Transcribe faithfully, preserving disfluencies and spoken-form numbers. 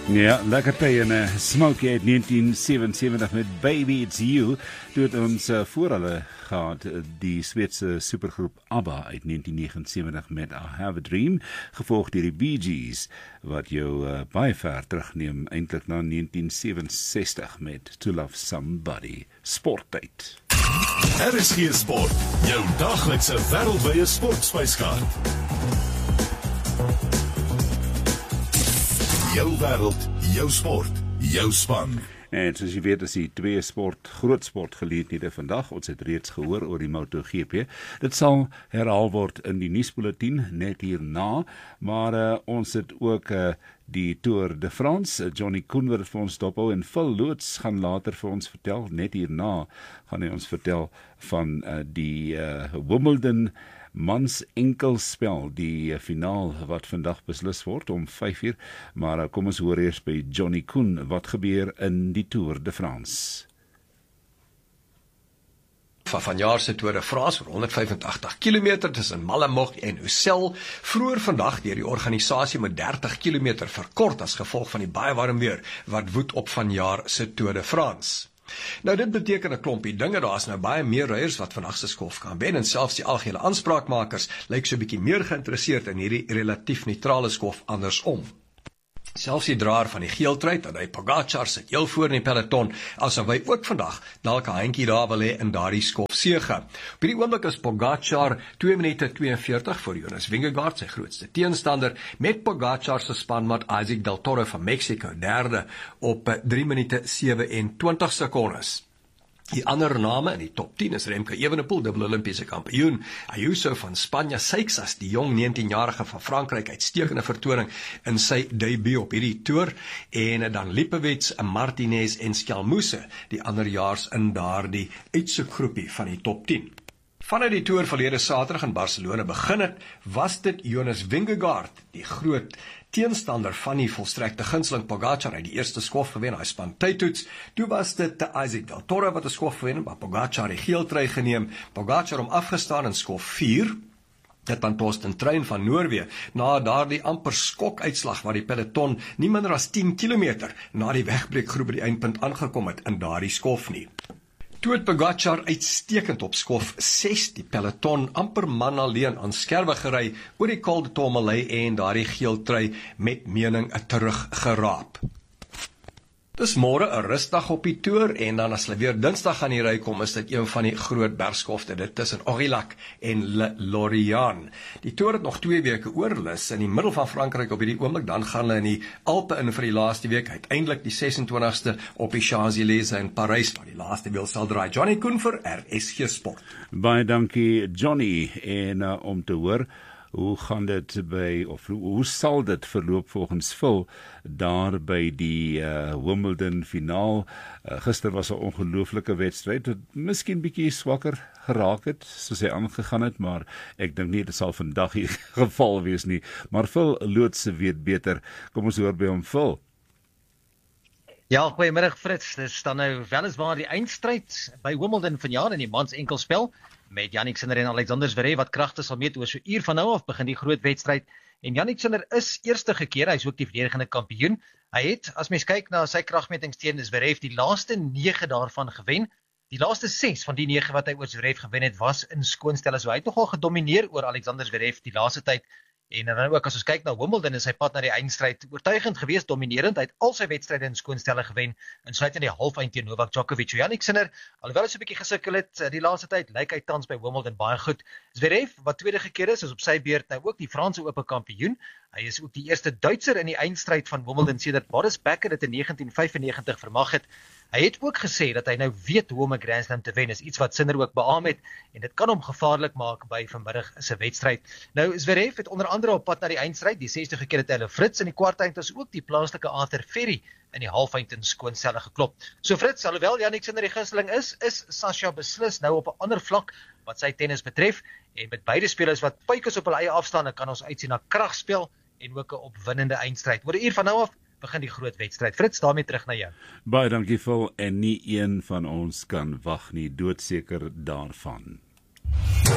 Ja, lekker tyd en uh, Smokey uit negentien sevenenseventig met Baby It's You, toe het ons uh, voor hulle gehad, uh, die Sweedse supergroep ABBA uit negentien negenenseventig met I Have a Dream, gevolg deur die Bee Gees, wat jou uh, baie ver terugneem, eintlik na negentien sevenenzestig met To Love Somebody. Sporttyd. R S G Sport, jou daglikse wêreldwye sportspyskaart. Jou wêreld, jou sport, jou span. En soos jy weet is die twee sport, groot sportgeleenthede vandag. Ons het reeds gehoor oor die MotoGP. Dit sal herhaal word in die nuusbulletin net hierna, maar uh, ons het ook uh, die Tour de France. Johnny Koen wat het vir ons dophou en Phil Loots gaan later vir ons vertel. Net hierna gaan hy ons vertel van uh, die uh, Wimbledon mans enkelspel, die finaal wat vandag beslis word om vyf uur, maar kom ons hoor eers by Johnny Koen wat gebeur in die Tour de France. Van vanjaar se Tour de France vir honderd vyfentagtig kilometer tussen Malamocq en Ussel, vroeër vandag deur die organisasie met dertig kilometer verkort as gevolg van die baie warm weer wat woed op vanjaar se Tour de France. Nou dit beteken 'n klompie dinge, daar is nou baie meer ryers wat vandag se skof kan wen en selfs die algehele aanspraakmakers lyk so 'n bietjie meer geïnteresseerd in hierdie relatief neutrale skof andersom. Selfs die draer van die geeltrui, Tadej Pogačar, sit heel voor in die peloton, asof hy ook vandag dalk 'n handjie daar wil hê in daardie skofsege. Op hierdie oomblik is Pogačar twee minute tweeënveertig voor Jonas Vingegaard, sy grootste teenstander, met Pogačar se spanmaat Isaac Del Toro van Mexico derde op drie minute sewenentwintig sekondes. Die ander name in die top tien is Remco Evenepoel, dubbel Olimpiese kampioen, Ayuso van Spanje, Seixas, die jong negentienjarige van Frankryk, uitstekende vertoning in sy debuut op hierdie toer, en dan Lipowitz, Martinez en Skelmose, die anderjaars in daardie uitsoekgroepie van die top tien. Vanuit die toer verlede Saterdag in Barcelona begin het, was dit Jonas Vingegaard, die groot teenstander van die volstrekte gunsteling Pogačar uit die eerste skof gewen, hy span tydtoets. Toe was dit Isaac Del Toro wat 'n skof gewen, maar Pogačar die geeltrui geneem. Pogačar hom afgestaan in skof vier. Dit dan Torsten Truijn van Noorwe, na daardie amper skokuitslag waar die peloton nie minder as tien kilometer na die wegbreekgroep by die eindpunt aangekom het in daardie skof nie. Toe het Pogačar uitstekend op skof ses die peloton amper man alleen aan skerwe gery oor die Col de Tourmalet en daardie geeltrui met mening teruggeraap. Dis môre 'n rustdag op die toer en dan as hulle weer Dinsdag aan die ry kom, is dit een van die groot bergskofte, dit tussen Aurillac en Le Lorient. Die toer het nog twee weke oor, hulle is in die middel van Frankryk op hierdie oomblik, dan gaan hulle in die Alpe in vir die laaste week, uiteindelik die sesentwintigste op die Champs-Élysées in Parys, waar die laaste wiel sal draai. Johnny Koen vir R S G Sport. Baie dankie Johnny, en uh, om te hoor, hoe gaan dit by, of hoe, hoe sal dit verloop volgens Phil, daar by die uh, Wimbledon finaal. Uh, gister was 'n ongelooflike wedstryd, wat miskien bietjie swakker geraak het, soos hy aangegaan het, maar ek dink nie, dit sal vandag die geval wees nie. Maar Phil Loots weet beter. Kom ons hoor by hom, Phil. Ja, goeiemiddag Frits, dis dan nou weliswaar die eindstryd by Wimbledon vanjaar in die mans enkelspel, met Jannik Sinner en Alexander Zverev wat kragte sal meet oor so uur van nou af begin die groot wedstryd. En Jannik Sinner is eerste gekeer, hy is ook die verdedigende kampioen. Hy het, as mens kyk na sy kragmetings teen Zverev, die laaste nege daarvan gewen. Die laaste ses van die nege wat hy oor Zverev gewen het, was in skoonstelle. So hy het nogal gedomineer oor Alexander Zverev die laaste tyd. En dan ook as ons kyk na Wimbledon, is sy pad na die eindstryd oortuigend geweest, dominerend. Hy het al sy wedstryde in skoonstelle gewen, insluitend die halfeind teen Novak Djokovic. Jannik Sinner, alhoewel hy so 'n bietjie gesukkel het die laaste tyd, lyk hy tans by Wimbledon baie goed. Zverev, wat tweede gekeer is, is op sy beurt nou ook die Franse Ope kampioen. Hy is ook die eerste Duitser in die eindstryd van Wimbledon sedert Boris Becker dit in negentien vyfennegentig vermag het. Hy het ook gesê dat hy nou weet hoe om 'n Grand Slam te wen, is iets wat Sinner ook beamoen het, en dit kan hom gevaarlik maak by vanmiddag se wedstryd. Nou, Zverev het onder andere op pad na die eindstryd, die sesde gekeer het Taylor Fritz in die kwarteind, as ook die plaaslike Arthur Ferry in die halfeind in skoonstelle geklop. So Fritz, alhoewel Jannik Sinner die gunsteling is, is Sasha beslis nou op 'n ander vlak wat sy tennis betref, en met beide spelers wat puikers op hulle eie afstand, kan ons uitsien na kragspel en ook 'n opwindende eindstryd. Oor 'n uur van nou af begin die groot wedstryd. Fritz, daarmee terug na jou. Baie dankie Phil, en nie een van ons kan wag nie, doodseker daarvan.